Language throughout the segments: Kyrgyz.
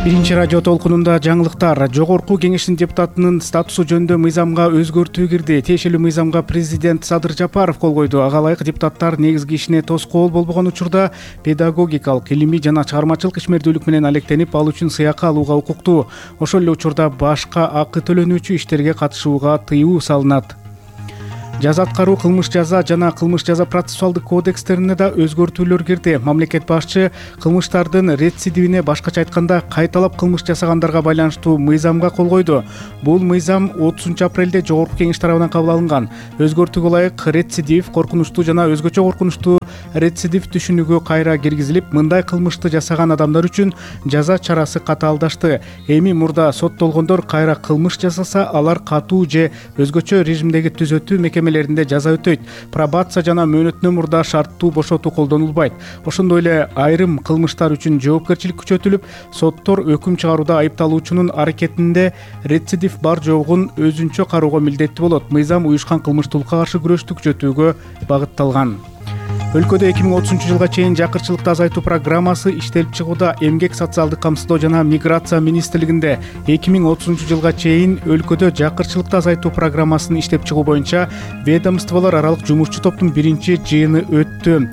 Биринчи радио толкунунда жаңылыктар. Жогорку кеңештин депутатынын статусу жөнүндө мыйзамга өзгөртүү кирди. Тиешелүү мыйзамга президент Садыр Жапаров кол койду. Ага ылайык депутаттар негизги ишине тоскоол болбогон учурда педагогикалык, илимий жана чыгармачылык ишмердүүлүк менен алектенип, ал үчүн сыйакы алууга укуктуу. Ошол эле учурда башка акы төлөнүүчү иштерге катышууга тыюу салынат. Жаза аткаруу, кылмыш жаза жана кылмыш жаза процессуалдык кодекстерине да өзгөртүүлөр кирди. Мамлекет башчы кылмыштардын рецидивине, башкача айтканда кайталап кылмыш жасагандарга байланыштуу мыйзамга кол койду. Бул мыйзам 30-апрелде жогорку кеңеш тарабынан кабыл алынган. Өзгөртүүгө ылайык рецидив, коркунучтуу жана өзгөчө коркунучтуу рецидив түшүнүгү кайра киргизилип, мындай кылмышты жасаган адамдар үчүн жаза чарасы катаалдашты. Эми мурда соттолгондор кайра кылмыш жасаса, алар катуу же өзгөчө режимдеги түзөтүү мекемелеринде жаза өтөйт. Пробация жана мөөнөтүнөн мурда шарттуу бошотуу колдонулбайт. Ошондой эле айрым кылмыштар үчүн жоопкерчилик күчөтүлүп, соттор өкүм чыгарууда айыпталуучунун аракетинде рецидив бар жогун өзүнчө кароого милдеттүү болот. Мыйзам уюшкан кылмыштуулукка каршы күрөштү күчөтүүгө багытталган. Өлкөдө 2030-жылга чейин жакырчылыкты азайтуу программасы иштелип чыгууда. Эмгек, социалдык камсыздоо жана миграция министрлигинде 2030-жылга чейин өлкөдө жакырчылыкты азайтуу программасын иштеп чыгуу боюнча ведомстволор аралык жумушчу топтун биринчи жыйыны өттү.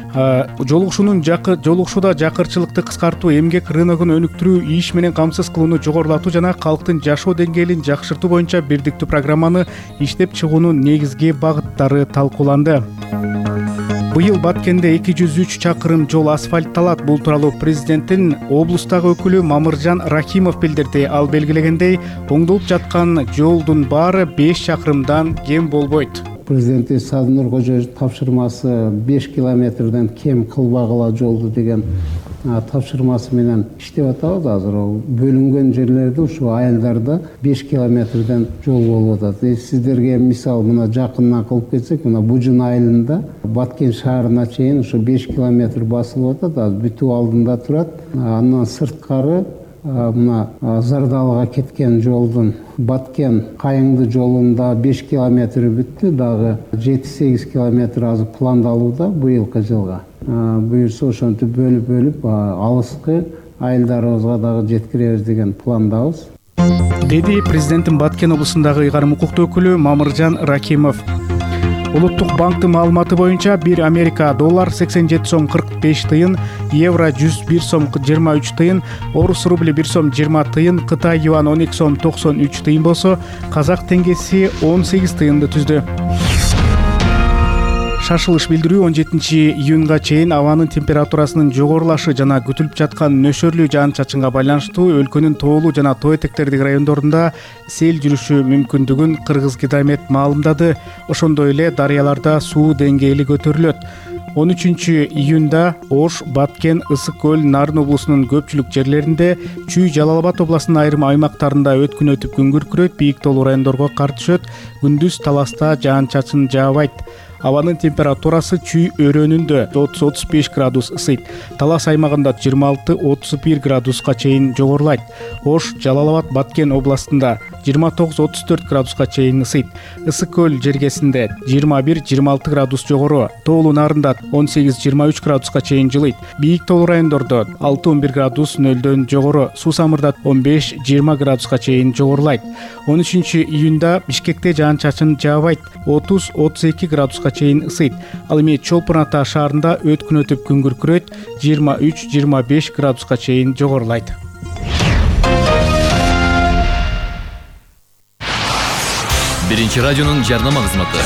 Жолугушууда жакырчылыкты кыскартуу, эмгек рыногун өнүктүрүү, иш менен камсыз кылууну жогорулатуу жана калктын жашоо деңгээлин жакшыртуу боюнча бирдиктүү программаны иштеп чыгуунун негизги багыттары талкууланды. Быйыл Баткенде 203 чакырым жол асфальтталат. Бул тууралуу президенттин облустагы өкүлү Мамыржан Рахимов билдирди. Ал белгилегендей, оңдолуп жаткан жолдун баары 5 чакырымдан кем болбойт. Президент Садыр Кожоевич тапшырмасы 5 километрден кем кылбагыла жолду деген тапшырмасы менен иштеп атабыз. Азыр бөлүнгөн жерлерде ушу айылдарда 5 километрден жол болуп атат. Сиздерге мисал мына жакындан кылып кетсек, мына Бужун айылында Баткен шаарына чейин ушу 5 километр басылып атат. Азыр бүтүү алдында турат. Андан сырткары мына Зардалга кеткен жолдун Баткен Кайыңды жолунда 5 километр бүттү, дагы 7-8 километр азыр пландалууда быйылкы жылга. Буюрса ошентип бөлүп алыскы айылдарыбызга дагы жеткиребиз деген пландабыз. Деди президенттин Баткен облусундагы ыйгарым укуктуу өкүлү Мамыржан Рахимов. Улуттук банктын маалыматы боюнча 1 Америка доллар 87 сом 45 тыйын, евро 101 сом 23 тыйын, орус рубли 1 сом 20 тыйын, Кытай юан 12 сом 93 тыйын болсо, казак теңгеси 18 тыйынды түздү. Шашылыш билдирүү 17-июнга чейин абанын температурасынын жогорулашы жана күтүлүп жаткан нөшөрлүү жаан-чачынга байланыштуу өлкөнүн тоолуу жана тоо этектердик райондорунда сел жүрүшү мүмкүндүгүн Кыргызгидромет маалымдады. Ошондой эле дарыяларда суу деңгээли көтөрүлөт. 13-июнда Ош, Баткен, Ысык көл, Нарын облусунун көпчүлүк жерлеринде, Чүй, Жалал Абад областынын айрым аймактарында өткүн өтүп күн күркүрөйт, бийик тоолуу райондорго кар түшөт, күндүз таласта жаан-чачын жаабайт. Абанын температурасы Чүй өрөөнүндө 30-35 градус ысыйт. Талас аймагында 26-31 градуска чейин жогорулайт. Ош, Жалал Абад, Баткен областында 29-34 градуска чейин ысыйт. Ысык көл жергесинде 21-26 градус жогору, тоолуу Нарында 18-23 градуска чейин жылыйт. Бийик тоолуу райондордо 6-11 градус нөлдөн жогору, Суусамырда 15-20 градуска чейин жогорулайт. 13-июнда Бишкекте жаан-чачын жаабайт, 30-32 градуска чейин ысыйт. Ал эми Чолпон Ата шаарында өткүн өтүп күн күркүрөйт, 23-25 градуска чейин жогорулайт. Биринчи радионун жарнама кызматы.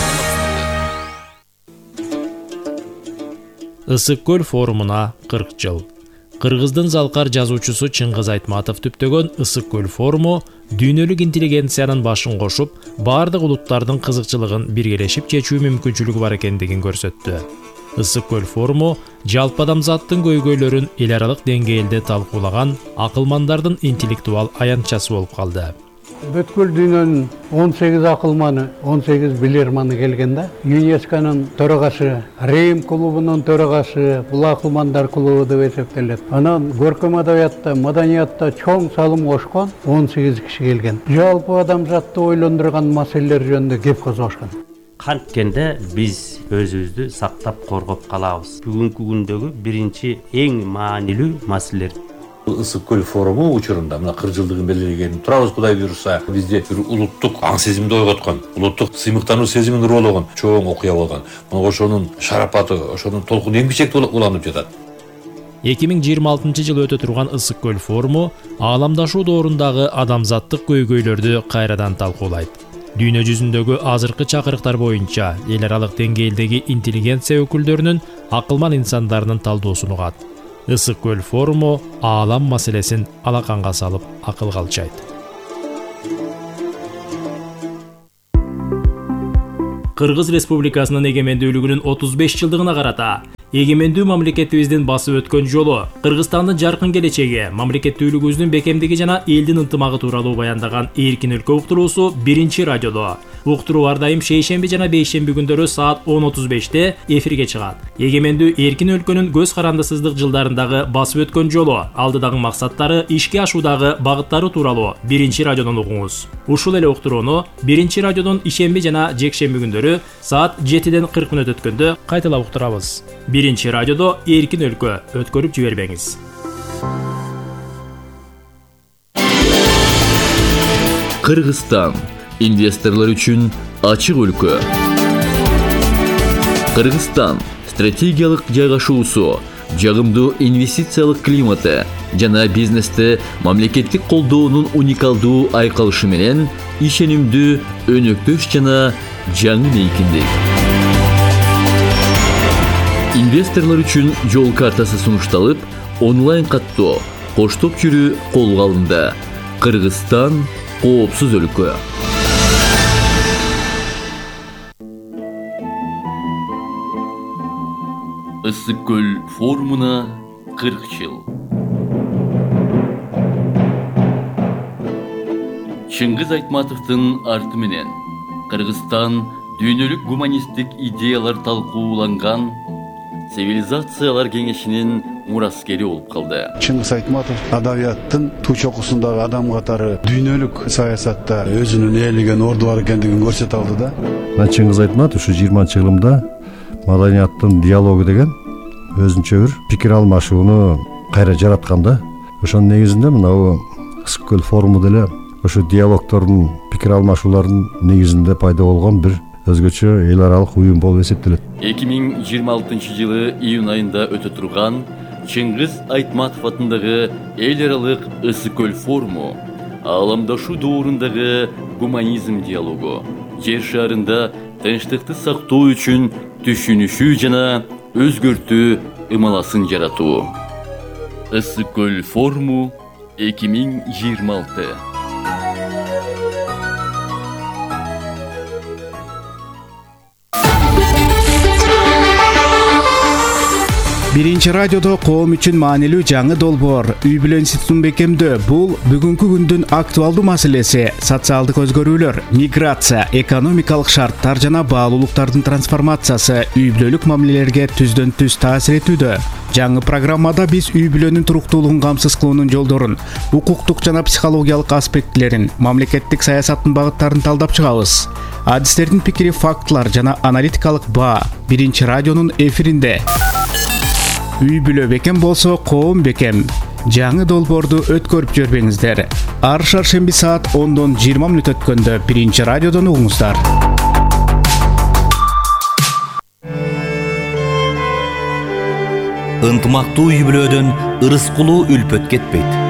Ысык көл форумуна 40 жыл. Кыргыздын залкар жазуучусу Чыңгыз Айтматов түптөгөн Ысык көл форуму дүйнөлүк интеллигенциянын башын кошуп, бардык улуттардын кызыкчылыгын биргелешип чечүү мүмкүнчүлүгү бар экендигин көрсөттү. Ысык көл форуму жалпы адамзаттын көйгөйлөрүн эл аралык деңгээлде талкуулаган акылмандардын интеллектуал аянтчасы болуп калды. Бүткүл дүйнөнүн 18 акылманы, 18 билерманы келген да. ЮНЕСКОнун төрагасы, Рим клубунун төрагасы, бул акылмандар клубу деп эсептелет. Анан көркөм адабиятта, маданиятта чоң салым кошкон 18 киши келген. Жалпы адамзатты ойлондурган маселелер жөнүндө кеп козгошкон. Канткенде биз өзүбүздү сактап коргоп калабыз. Бүгүнкү күндөгү биринчи эң маанилүү маселелер Ысык көл форуму учурунда мына 40 жылдыгын белгилеген турабыз, Кудай буюрса. Бизде бир улуттук аң сезимди ойготкон, улуттук сыймыктануу сезимин уруулаган чоң окуя болгон. Мына ошонун шарапаты, ошонун толкун эң бичекте уланып жатат. 2026 жыл өтө турган Ысык көл форуму ааламдашуу доорундагы адамзаттык көйгөйлөрдү кайрадан талкуулайт. Дүйнө жүзүндөгү азыркы чакырыктар боюнча эл аралык деңгээлдеги интеллигенция өкүлдөрүнүн акылман инсандарынын талдоосун угат. Ысык көл форуму аалам маселесин алаканга салып акылга алчайт. Кыргыз Республикасынын эгемендүүлүгүнүн 35 жылдыгына карата эгемендүү мамлекетибиздин басып өткөн жолу, Кыргызстандын жаркын келечеги, мамлекеттүүлүгүбүздүн бекемдиги жана элдин ынтымагы тууралуу баяндаган Эркин өлкө уктуруусу 1-радиодо. Уктуруу ар дайым шейшемби жана бейшемби күндөрү саат 10:35 эфирге чыгат. Эгемендүү Эркин өлкөнүн көз карандысыздык жылдарындагы басып өткөн жолу, алдыдагы максаттары, ишке ашуудагы багыттары тууралуу 1-радиодон угуңуз. Ушул эле уктурууну 1-радиодон ишемби жана жекшемби күндөрү саат 7:40 өткөндө кайталап уктурабыз. 1-радиодо Эркин өлкө, өткөрүп жибербеңиз. Кыргызстан инвесторлор үчүн ачык өлкө. Кыргызстан стратегиялык жайгашуусу, жагымдуу инвестициялык климаты жана бизнесте мамлекеттик колдоонун уникалдуу айкалышы менен ишенимдүү, өнөктөш жана жаңы мейкиндик. Инвесторлор үчүн жол картасы сунушталып, онлайн каттоо, коштоп жүрүү колго алынды. Кыргызстан коопсуз өлкө. Ысык көл форумуна 40 жыл. Чыңгыз Айтматовдун арты менен Кыргызстан дүйнөлүк гуманисттик идеялар талкууланган цивилизациялар кеңешинин мураскери болуп калды. Чыңгыз Айтматов адабияттын туу чокусундагы адам катары дүйнөлүк саясатта өзүнүн ээлеген орду бар экендигин көрсөтө алды да. Чыңгыз Айтматов ушу 20-жылымда маданияттын диалогу деген өзүнчө бир пикир алмашууну кайра жаратканда, ошонун негизинде мына Ысык көл форуму деле ошо диалогтордун, пикир алмашуулардын негизинде пайда болгон бир өзгөчө эл аралык уюм болуп эсептелет. 2026 жылы июнь айында өтө турган Чыңгыз Айтматов атындагы эл аралык Ысык көл форуму ааламдашуу доорундагы гуманизм диалогу, жер шарында тынчтыкты сактоо үчүн түшүнүшүү жана өзгөртүү ымаласын жаратуу. Ысык көл форуму 2026. Биринчи радиодо коом үчүн маанилүү жаңы долбоор үй бүлө институтун бекемдөө. Бул бүгүнкү күндүн актуалдуу маселеси. Социалдык өзгөрүүлөр, миграция, экономикалык шарттар жана баалуулуктардын трансформациясы үй бүлөлүк мамилелерге түздөн түз таасир этүүдө. Жаңы программада биз үй бүлөнүн туруктуулугун камсыз кылуунун жолдорун, укуктук жана психологиялык аспектилерин, мамлекеттик саясаттын багыттарын талдап чыгабыз. Адистердин пикири, фактылар жана аналитикалык баа Биринчи радионун эфиринде. Үй бүлө бекем болсо, коом бекем. Жаңы долбоорду өткөрүп жүрбеңиздер. Ар шаршемби саат 10:20 өткөндө Биринчи радиодон угуңуздар. Ынтымактуу үй бүлөдөн ырыскулуу үлпөт кетпейт.